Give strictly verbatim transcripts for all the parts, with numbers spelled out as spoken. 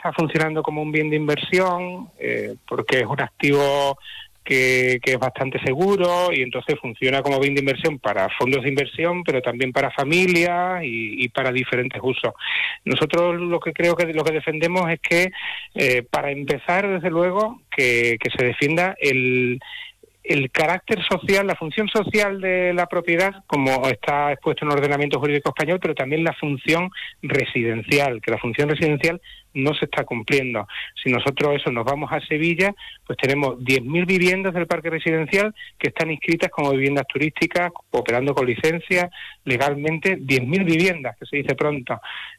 está funcionando como un bien de inversión, eh, porque es un activo que, que es bastante seguro y entonces funciona como bien de inversión para fondos de inversión, pero también para familias y, y para diferentes usos. Nosotros lo que creo que lo que defendemos es que, eh, para empezar, desde luego, que, que se defienda el... el carácter social, la función social de la propiedad, como está expuesto en el ordenamiento jurídico español, pero también la función residencial, que la función residencial no se está cumpliendo. Si nosotros eso nos vamos a Sevilla, pues tenemos diez mil viviendas del parque residencial que están inscritas como viviendas turísticas, operando con licencia, legalmente, diez mil viviendas, que se dice pronto.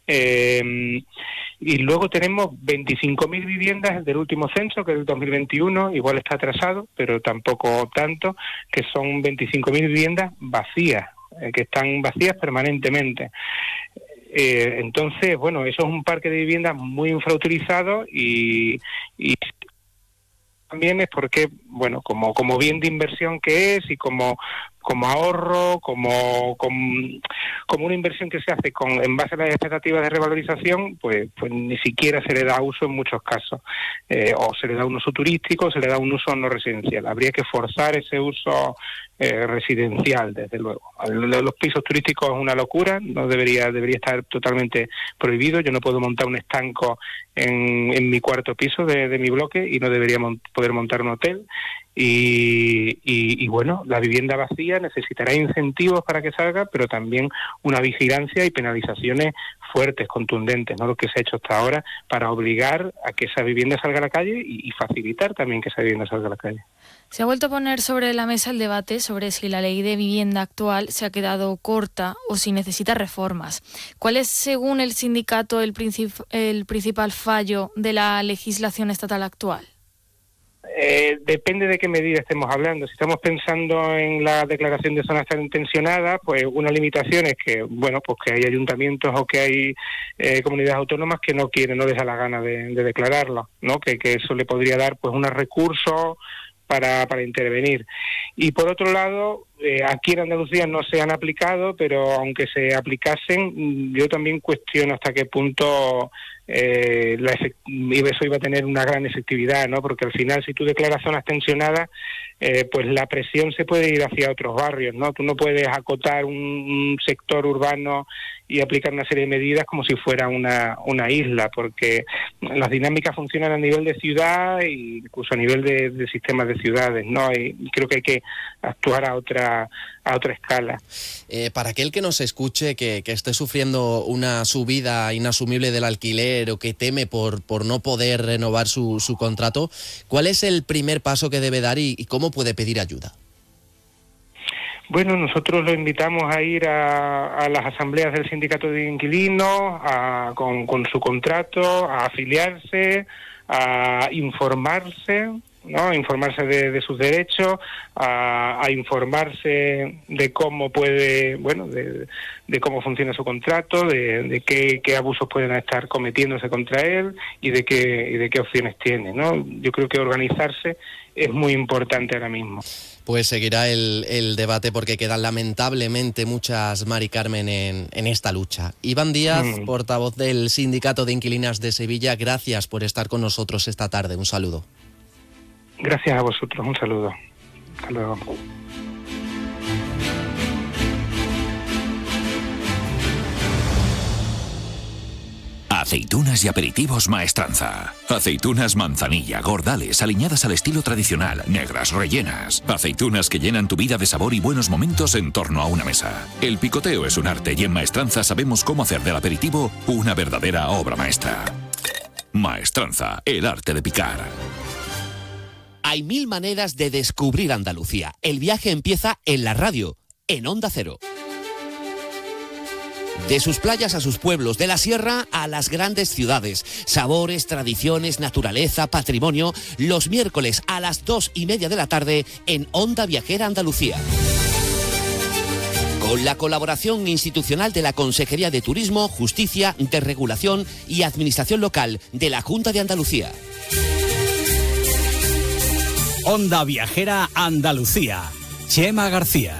Eh, y luego tenemos veinticinco mil viviendas del último censo, que es del dos mil veintiuno, igual está atrasado, pero tampoco tanto, que son veinticinco mil viviendas vacías, eh, que están vacías permanentemente. Eh, entonces, bueno, eso es un parque de viviendas muy infrautilizado y, y también es porque, bueno, como como bien de inversión que es y como como ahorro, como, como como una inversión que se hace con en base a las expectativas de revalorización, pues pues ni siquiera se le da uso en muchos casos, eh, o se le da un uso turístico, o se le da un uso no residencial. Habría que forzar ese uso eh, residencial, desde luego. Los pisos turísticos es una locura, no debería debería estar totalmente prohibido. Yo no puedo montar un estanco en, en mi cuarto piso de, de mi bloque y no debería mon- poder montar un hotel. Y, y, y bueno, la vivienda vacía necesitará incentivos para que salga, pero también una vigilancia y penalizaciones fuertes, contundentes, no lo que se ha hecho hasta ahora, para obligar a que esa vivienda salga a la calle y, y facilitar también que esa vivienda salga a la calle. Se ha vuelto a poner sobre la mesa el debate sobre si la ley de vivienda actual se ha quedado corta o si necesita reformas. ¿Cuál es, según el sindicato, el, princip- el principal fallo de la legislación estatal actual? Eh, depende de qué medida estemos hablando. Si estamos pensando en la declaración de zonas tensionadas, pues una limitación es que, bueno, pues que hay ayuntamientos o que hay eh, comunidades autónomas que no quieren, no les da la gana de, de declararlo, ¿no? Que, que eso le podría dar pues unos recursos para, para intervenir. Y por otro lado, eh, aquí en Andalucía no se han aplicado, pero aunque se aplicasen, yo también cuestiono hasta qué punto eh, la efect- eso iba a tener una gran efectividad, ¿no? Porque al final, si tú declaras zonas tensionadas, eh, pues la presión se puede ir hacia otros barrios, ¿no? Tú no puedes acotar un, un sector urbano y aplicar una serie de medidas como si fuera una, una isla, porque las dinámicas funcionan a nivel de ciudad e incluso a nivel de, de sistemas de ciudades, ¿no? Y creo que hay que actuar a otra a otra escala. Eh, para aquel que nos escuche, que, que esté sufriendo una subida inasumible del alquiler o que teme por, por no poder renovar su, su contrato, ¿cuál es el primer paso que debe dar y, y cómo puede pedir ayuda? Bueno, nosotros lo invitamos a ir a, a las asambleas del sindicato de inquilinos, a, con, con su contrato, a afiliarse, a informarse, ¿no? A informarse de, de sus derechos, a, a informarse de cómo puede, bueno, de, de cómo funciona su contrato, de, de qué, qué abusos pueden estar cometiéndose contra él y de qué y de qué opciones tiene, ¿no? Yo creo que organizarse es muy importante ahora mismo. Pues seguirá el, el debate porque quedan lamentablemente muchas Mari Carmen en, en esta lucha. Iván Díaz, mm. portavoz del Sindicato de Inquilinas de Sevilla, gracias por estar con nosotros esta tarde. Un saludo. Gracias a vosotros, un saludo. Hasta luego. Aceitunas y aperitivos Maestranza. Aceitunas manzanilla, gordales, aliñadas al estilo tradicional, negras, rellenas. Aceitunas que llenan tu vida de sabor y buenos momentos en torno a una mesa. El picoteo es un arte y en Maestranza sabemos cómo hacer del aperitivo una verdadera obra maestra. Maestranza, el arte de picar. Hay mil maneras de descubrir Andalucía. El viaje empieza en la radio, en Onda Cero. De sus playas a sus pueblos, de la sierra a las grandes ciudades. Sabores, tradiciones, naturaleza, patrimonio. Los miércoles a las dos y media de la tarde en Onda Viajera Andalucía. Con la colaboración institucional de la Consejería de Turismo, Justicia, Desregulación y Administración Local de la Junta de Andalucía. Onda Viajera Andalucía. Chema García.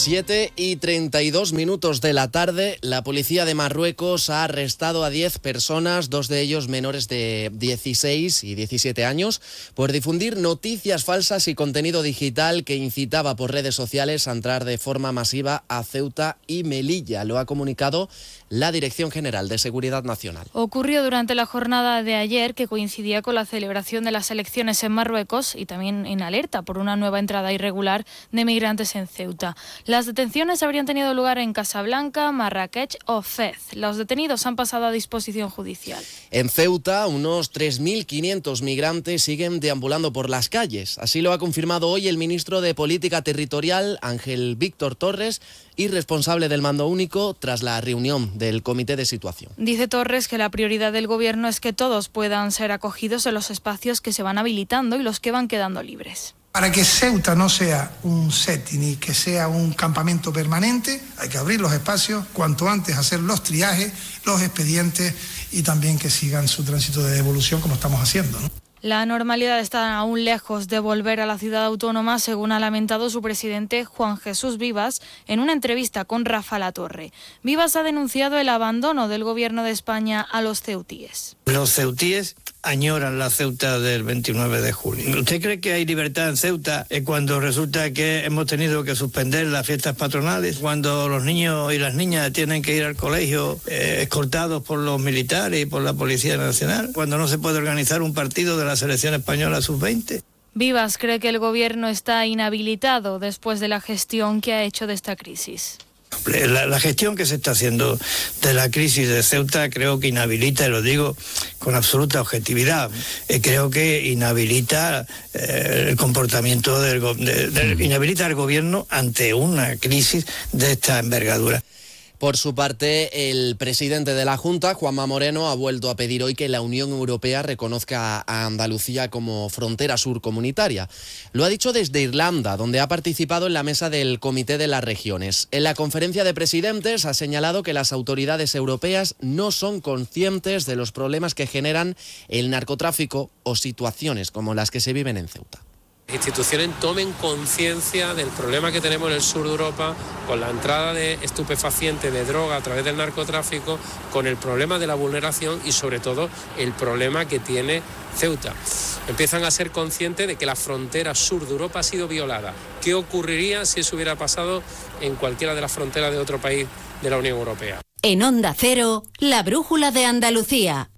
siete y treinta y dos minutos de la tarde, la policía de Marruecos ha arrestado a diez personas, dos de ellos menores de dieciséis y diecisiete años, por difundir noticias falsas y contenido digital que incitaba por redes sociales a entrar de forma masiva a Ceuta y Melilla. Lo ha comunicado la Dirección General de Seguridad Nacional. Ocurrió durante la jornada de ayer, que coincidía con la celebración de las elecciones en Marruecos y también en alerta por una nueva entrada irregular de migrantes en Ceuta. Las detenciones habrían tenido lugar en Casablanca, Marrakech o Fez. Los detenidos han pasado a disposición judicial. En Ceuta, unos tres mil quinientos migrantes siguen deambulando por las calles. Así lo ha confirmado hoy el ministro de Política Territorial, Ángel Víctor Torres, y responsable del mando único tras la reunión del Comité de Situación. Dice Torres que la prioridad del Gobierno es que todos puedan ser acogidos en los espacios que se van habilitando y los que van quedando libres. Para que Ceuta no sea un setting y que sea un campamento permanente, hay que abrir los espacios cuanto antes, hacer los triajes, los expedientes y también que sigan su tránsito de devolución como estamos haciendo, ¿no? La normalidad está aún lejos de volver a la ciudad autónoma, según ha lamentado su presidente Juan Jesús Vivas en una entrevista con Rafa Latorre. Vivas ha denunciado el abandono del Gobierno de España a los ceutíes. Los ceutíes añoran la Ceuta del veintinueve de julio. ¿Usted cree que hay libertad en Ceuta eh, cuando resulta que hemos tenido que suspender las fiestas patronales? Cuando los niños y las niñas tienen que ir al colegio eh, escoltados por los militares y por la Policía Nacional? Cuando no se puede organizar un partido de la selección española sub veinte. Vivas cree que el Gobierno está inhabilitado después de la gestión que ha hecho de esta crisis. La, la gestión que se está haciendo de la crisis de Ceuta creo que inhabilita, y lo digo con absoluta objetividad, eh, creo que inhabilita eh, el comportamiento del, de, de, inhabilita al gobierno ante una crisis de esta envergadura. Por su parte, el presidente de la Junta, Juanma Moreno, ha vuelto a pedir hoy que la Unión Europea reconozca a Andalucía como frontera sur comunitaria. Lo ha dicho desde Irlanda, donde ha participado en la mesa del Comité de las Regiones. En la conferencia de presidentes ha señalado que las autoridades europeas no son conscientes de los problemas que generan el narcotráfico o situaciones como las que se viven en Ceuta. Instituciones tomen conciencia del problema que tenemos en el sur de Europa con la entrada de estupefacientes, de droga a través del narcotráfico, con el problema de la vulneración y sobre todo el problema que tiene Ceuta. Empiezan a ser conscientes de que la frontera sur de Europa ha sido violada. ¿Qué ocurriría si eso hubiera pasado en cualquiera de las fronteras de otro país de la Unión Europea? En Onda Cero, la brújula de Andalucía.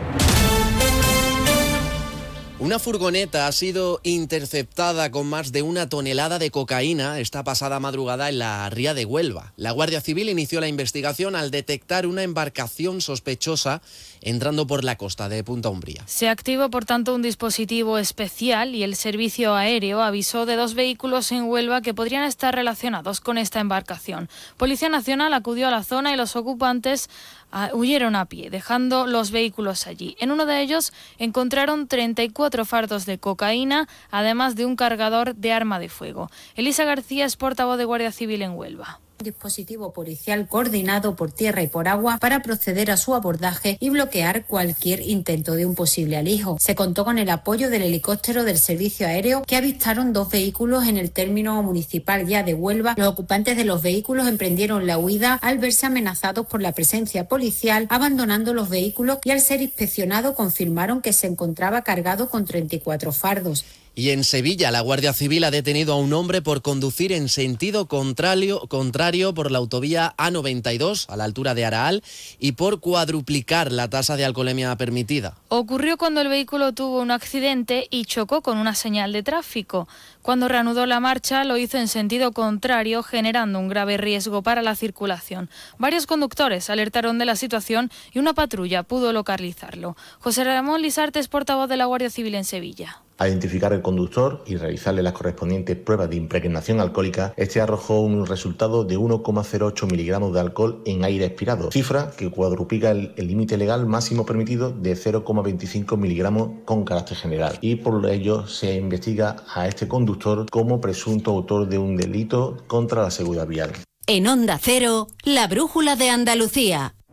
Una furgoneta ha sido interceptada con más de una tonelada de cocaína esta pasada madrugada en la ría de Huelva. La Guardia Civil inició la investigación al detectar una embarcación sospechosa entrando por la costa de Punta Umbría. Se activó, por tanto, un dispositivo especial y el servicio aéreo avisó de dos vehículos en Huelva que podrían estar relacionados con esta embarcación. Policía Nacional acudió a la zona y los ocupantes uh, huyeron a pie, dejando los vehículos allí. En uno de ellos encontraron treinta y cuatro fardos de cocaína, además de un cargador de arma de fuego. Elisa García es portavoz de Guardia Civil en Huelva. Dispositivo policial coordinado por tierra y por agua para proceder a su abordaje y bloquear cualquier intento de un posible alijo. Se contó con el apoyo del helicóptero del servicio aéreo que avistaron dos vehículos en el término municipal ya de Huelva. Los ocupantes de los vehículos emprendieron la huida al verse amenazados por la presencia policial, abandonando los vehículos y al ser inspeccionado confirmaron que se encontraba cargado con treinta y cuatro fardos. Y en Sevilla, la Guardia Civil ha detenido a un hombre por conducir en sentido contrario, contrario por la autovía A noventa y dos, a la altura de Araal, y por cuadruplicar la tasa de alcoholemia permitida. Ocurrió cuando el vehículo tuvo un accidente y chocó con una señal de tráfico. Cuando reanudó la marcha, lo hizo en sentido contrario, generando un grave riesgo para la circulación. Varios conductores alertaron de la situación y una patrulla pudo localizarlo. José Ramón Lisarte es portavoz de la Guardia Civil en Sevilla. Al identificar al conductor y realizarle las correspondientes pruebas de impregnación alcohólica, este arrojó un resultado de uno coma cero ocho miligramos de alcohol en aire expirado, cifra que cuadruplica el límite legal máximo permitido de cero coma veinticinco miligramos con carácter general. Y por ello se investiga a este conductor como presunto autor de un delito contra la seguridad vial. En Onda Cero, la brújula de Andalucía.